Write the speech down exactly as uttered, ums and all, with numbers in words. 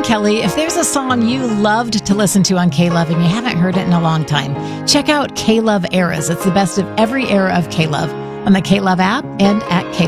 Kelly. If there's a song you loved to listen to on K-Love and you haven't heard it in a long time, check out K-Love Eras. It's the best of every era of K-Love on the K-Love app and at K